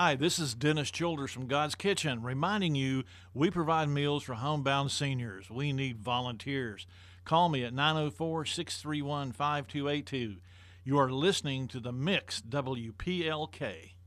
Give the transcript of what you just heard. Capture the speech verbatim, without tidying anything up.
Hi, this is Dennis Childers from God's Kitchen, reminding you we provide meals for homebound seniors. We need volunteers. Call me at nine oh four, six three one, five two eight two. You are listening to The Mix, W P L K.